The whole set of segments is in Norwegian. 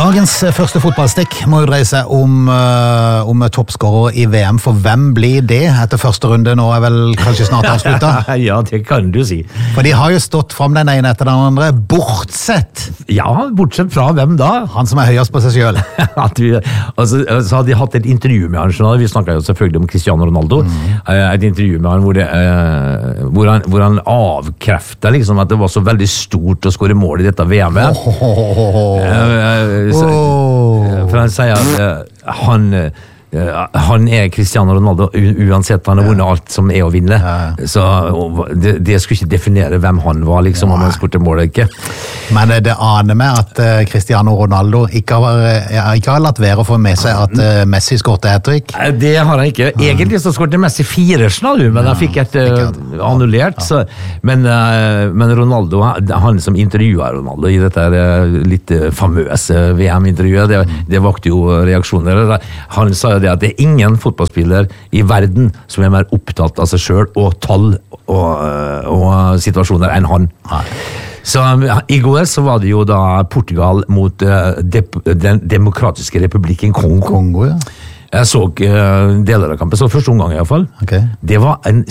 Dagens første fotballstikk må jo dreie seg om toppskårer i VM, for hvem blir det etter første runde? Nå er vel kanskje snart avsluttet? Ja, det kan du si. For de har jo stått frem den ene etter den andre, bortsett. Ja, bortsett fra hvem da? Han som er høyest på seg selv. Så hadde de hatt et intervju med han, vi snakket jo selvfølgelig om Cristiano Ronaldo, et intervju med han hvor han avkreftet liksom at det var så veldig stort å skåre mål i dette VM-et. For han sier at han er Cristiano Ronaldo uansett, han har vunnet alt som er å vinne, så det skulle ikke definere hvem han var liksom, om han skårte mål eller ikke. Men det aner med at Cristiano Ronaldo ikke har latt være å få med seg at Messi skårte hat-trick. Det har han ikke. Egentlig så skårte Messi 4, men han fikk et annullert, men Ronaldo, han som intervjuet Ronaldo i dette litt famøse VM-intervjuet, det vakte jo reaksjoner. Han sa jo det at det er ingen fotballspiller i verden som er mer opptatt av seg selv og tall og situasjoner enn han. Så i går så var det jo da Portugal mot den demokratiske republikken Kongo. Ja. Jeg så deler av kampen, så første omgang i hvert fall. Okay. Det var en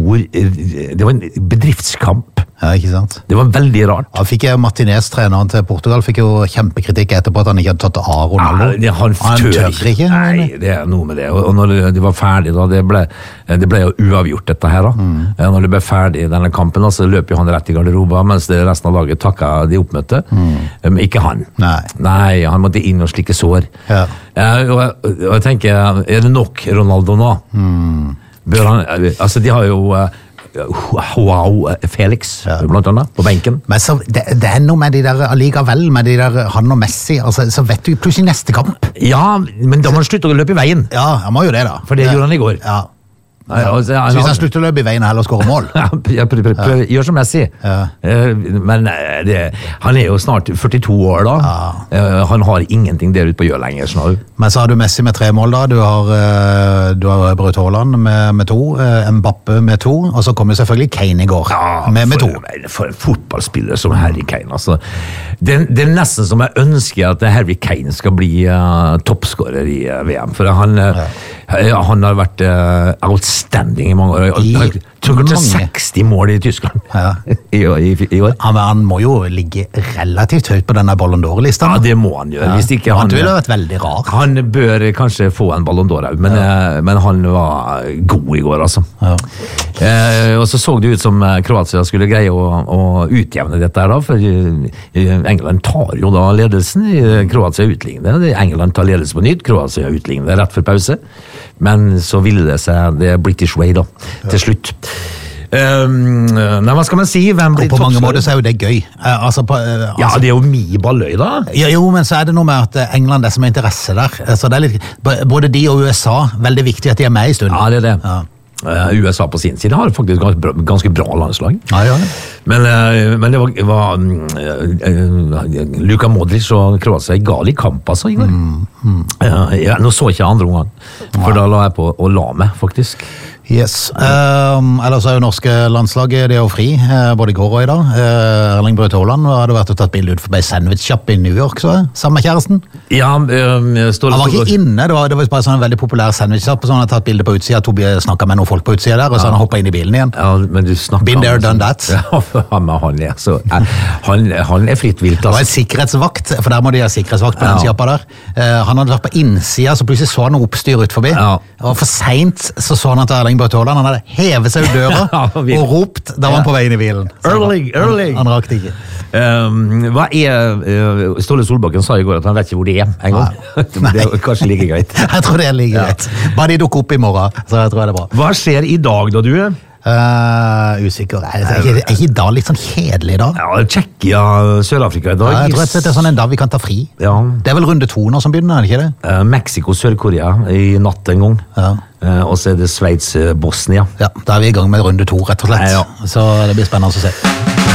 bedriftskamp. Ja, ikke sant? Det var veldig rart. Han fikk Martinez, treneren til Portugal, fikk jo kjempekritikk etterpå at han ikke hadde tatt av Ronaldo. Han tør ikke. Nei, det er noe med det. Og når de var ferdig da, det ble jo uavgjort dette her da. Når det ble ferdig i denne kampen, så løp jo han rett i garderoba, mens resten av laget takket de oppmøtte. Men ikke han. Nei, han måtte inn og slikke sår. Ja. Og jeg tenker, er det nok Ronaldo nå? Bør han, altså de har jo Joao Felix, blant annet, på benken. Men så, det er noe med de der, allikevel, med de der, han og Messi, altså, så vet du plutselig neste kamp. Ja, men da må han slutte å løpe i veien. Ja, han må jo det da. For det gjorde han i går. Ja. Så hvis han slutter å løpe i veien og heller skårer mål. Gjør som Messi. Men han er jo snart 42 år da. Han har ingenting der ute på å gjøre lenger snart. Men så har du Messi med 3 mål da. Du har Braut Haaland med 2, Mbappe med 2, og så kommer selvfølgelig Kane i går med 2. For en fotballspiller som Harry Kane, altså. Det er nesten som jeg ønsker at Harry Kane skal bli toppskårer i VM, for han har vært outstanding i mange år. Jeg tror til 60 mål i Tyskland i år. Han må jo ligge relativt høyt på denne Ballon d'Or-listen. Ja, det må han gjøre. Hvis ikke han ville vært veldig rar. Han bør kanskje få en Ballon d'Or, men han var god i går, altså. Og så det ut som Kroatia skulle greie å utjevne dette her da, for England tar jo da ledelsen, Kroatia utligner det. England tar ledelsen på nytt, Kroatia utligner det rett for pause. Men så ville det seg det British way da, til slutt. Nei, hva skal man si? Hvem blir på mange måter så er jo det gøy. Ja, det er jo mye balløy da. Ja, jo, men så er det noe med at England er som er interesse der. Så det er litt, både de og USA, veldig viktig at de er med i stunden. Ja, det er det. Ja. USA på sin side har faktisk ganske bra landslag. Ja. Men det var Luka Modric og Kroatia ga litt kamp altså i går. Nå så ikke andre ungene, for da la jeg på og la meg faktisk. Yes. Ellers er jo norske landslaget, det er jo fri, både i går og i dag. Erling Braut Haaland hadde vært og tatt bilde ut forbi sandwich-shop i New York, så sammen med kjæresten. Ja, han var ikke inne, det var bare sånn en veldig populær sandwich-shop, så han hadde tatt bilde på utsida, Tobias snakket med noen folk på utsida der, og så han hoppet inn i bilen igjen. Ja, men du snakker Been there, done that. Ja, han er fritt vilt. Det var en sikkerhetsvakt, for der må de ha sikkerhetsvakt på den shoppa der. Han hadde vært på innsida, så plutselig så han noe oppstyr ut forbi. Og for sent så han at Erling Braut Haaland, han hadde hevet seg ut døra og ropt, da var han på veien i bilen. Erling! Han rakte ikke. Hva Ståle Solbakken sa i går at han vet ikke hvor det er en gang. Det er kanskje like greit. Jeg tror det er like greit. Bare de dukker opp i morgen, så jeg tror det er bra. Hva skjer i dag da, du? Usikker. Er ikke i dag litt sånn kjedelig da? Ja, Tsjekkia, Sør-Afrika i dag. Jeg tror det er sånn en dag vi kan ta fri. Det er vel runde 2 nå som begynner, er det ikke det? Mexico, Sør-Korea i natt en gang. Og så er det Sveits, Bosnia. Ja, da er vi i gang med runde 2 rett og slett. Så det blir spennende å se.